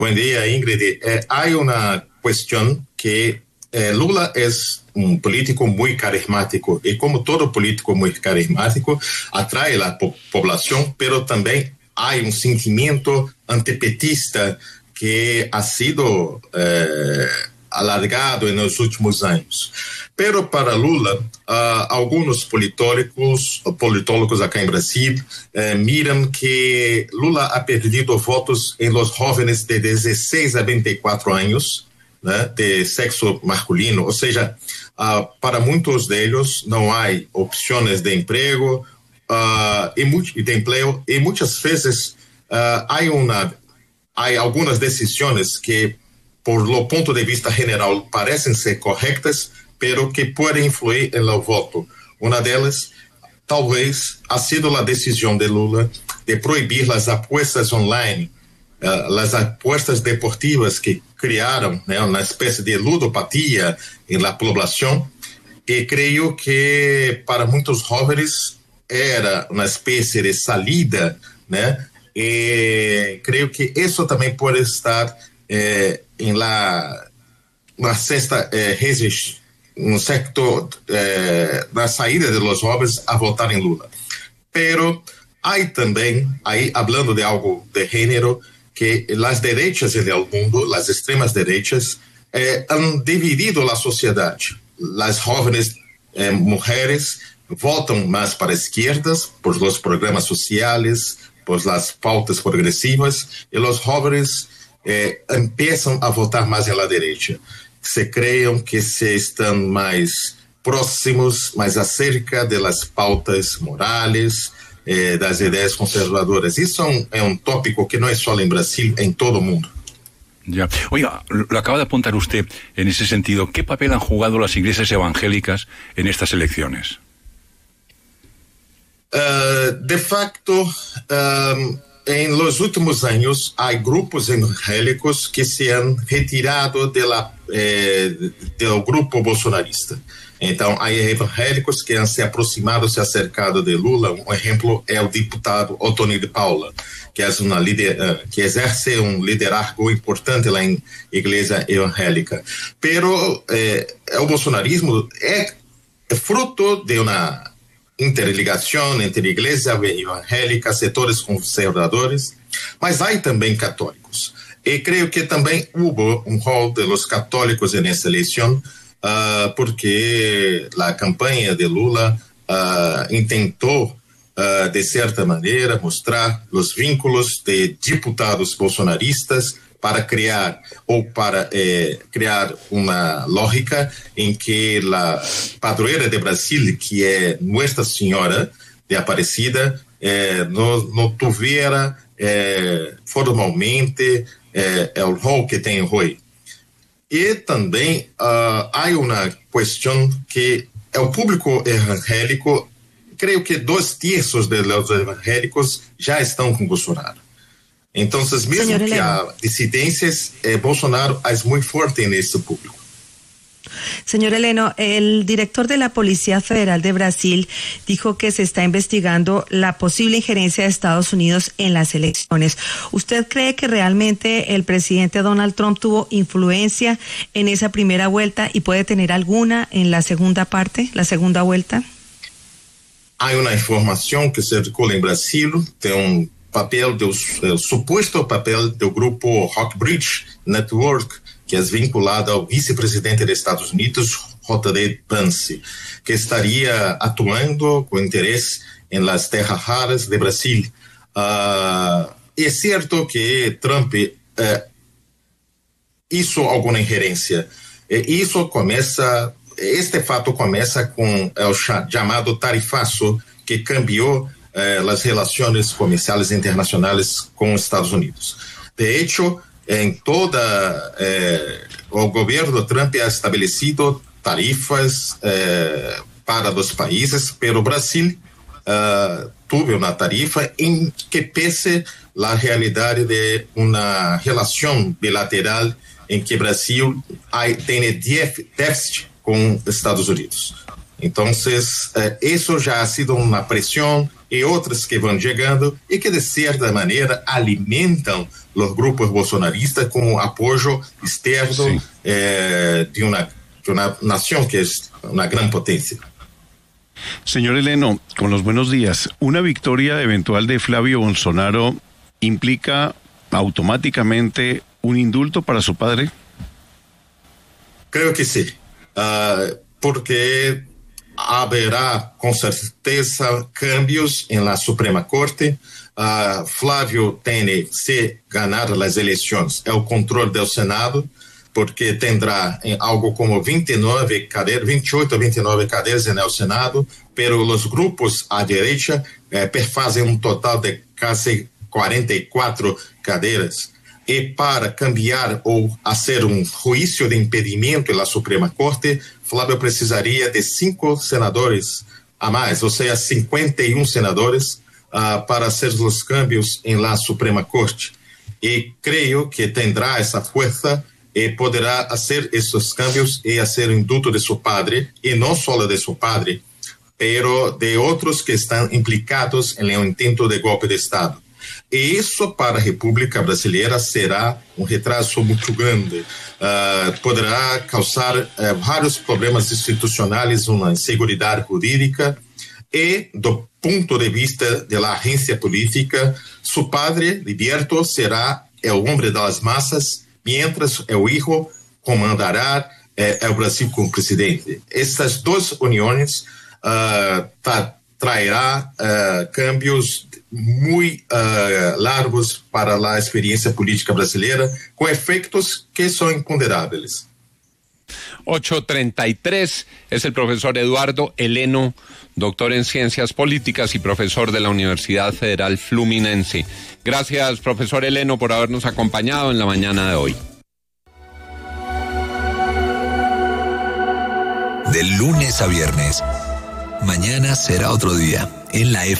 Buen día, Ingrid. Hay una cuestión que Lula es un político muy carismático y como todo político muy carismático atrae a la población, pero también hay un sentimiento antipetista que ha sido alargado en los últimos años. Pero para Lula, algunos politólogos acá en Brasil miran que Lula ha perdido votos en los jóvenes de 16 a 24 años, né, de sexo masculino, ou seja, para muitos deles não há opções de emprego e de emprego, e muitas vezes há algumas decisões que, por lo ponto de vista general, parecem ser corretas, pero que podem influir no voto. Uma delas, talvez, ha sido a decisão de Lula de proibir as apuestas online, as apuestas deportivas que criaram, né, uma espécie de ludopatia na população, e creio que para muitos jovens era uma espécie de salida, né, e creio que isso também pode estar em uma certa resistência, um sector da saída de los jovens a votar em Lula. Pero há também, aí, hablando de algo de gênero, que as direitas do mundo, as extremas direitas, han dividido a sociedade. As jovens mulheres votam mais para esquerdas por los programas sociais, por las pautas progressivas, e os jovens começam a votar mais na direita. Se creem que se estão mais próximos, mais acerca de las pautas morais, das ideias conservadoras. Isso é um tópico que não é só em Brasil, em todo o mundo. Ya. Oiga, lo acaba de apuntar usted en ese sentido. ¿Qué papel han jugado las iglesias evangélicas en estas elecciones? De facto, en los últimos años hay grupos evangélicos que se han retirado del grupo bolsonarista. Então, há evangélicos que han se aproximado, se acercado de Lula. Um exemplo é o deputado Otoni de Paula, que que exerce um liderazgo importante lá em igreja evangélica. Pero o bolsonarismo é fruto de uma interligação entre igreja evangélica, setores conservadores, mas há também católicos. E creio que também houve um rol de los católicos nessa eleição, porque a campanha de Lula tentou, de certa maneira, mostrar os vínculos de deputados bolsonaristas para criar uma lógica em que a padroeira de Brasil, que é Nossa Senhora de Aparecida, não tivera formalmente o rol que tem hoje. E também há uma questão que o público evangélico, creio que 2/3 dos evangélicos já estão com Bolsonaro. Então, mesmo que há dissidências, Bolsonaro é muito forte nesse público. Señor Heleno, el director de la Policía Federal de Brasil dijo que se está investigando la posible injerencia de Estados Unidos en las elecciones. ¿Usted cree que realmente el presidente Donald Trump tuvo influencia en esa primera vuelta y puede tener alguna en la segunda vuelta? Hay una información que circula en Brasil de un papel, del supuesto papel del grupo Rockbridge Network, que é vinculado ao vice-presidente dos Estados Unidos, J.D. Vance, que estaria atuando com interesse em las terras raras de Brasil. É certo que Trump hizo alguma ingerência. Este fato começa com o chamado tarifaço, que cambiou as relações comerciais internacionais com os Estados Unidos. De hecho, em o governo Trump ha estabelecido tarifas para os países, pero o Brasil teve uma tarifa em que pese a realidade de uma relação bilateral em que Brasil tem déficit com Estados Unidos. Então, isso já ha sido uma pressão y otras que van llegando y que de cierta manera alimentan los grupos bolsonaristas como apoyo externo de una nación que es una gran potencia. Señor Heleno, con los buenos días. ¿Una victoria eventual de Flavio Bolsonaro implica automáticamente un indulto para su padre? Creo que sí, porque habrá con certeza cambios en la Suprema Corte. Flávio tiene, se ganar las elecciones, el control del Senado, porque tendrá algo como 29 cadeiras, 28 a 29 cadeiras en el Senado, pero los grupos a derecha perfazem un total de casi 44 cadeiras. Y para cambiar o hacer un juicio de impedimento en la Suprema Corte, Flávio precisaría de 5 senadores a más, o sea, 51 senadores para hacer los cambios en la Suprema Corte. Y creo que tendrá esa fuerza y podrá hacer esos cambios y hacer el indulto de su padre, y no solo de su padre, pero de otros que están implicados en el intento de golpe de Estado. E isso para a República Brasileira será um retraso muito grande. Poderá causar vários problemas institucionais, uma insegurança jurídica, e do ponto de vista da agência política, seu padre, Liberto, será o homem das massas, mientras o hijo comandará o Brasil como presidente. Essas duas uniões traerá cambios muy largos para la experiencia política brasileña, con efectos que son imponderables. 8:33 es el profesor Eduardo Heleno, doctor en Ciencias Políticas y profesor de la Universidad Federal Fluminense. Gracias, profesor Heleno, por habernos acompañado en la mañana de hoy. De lunes a viernes, mañana será otro día en la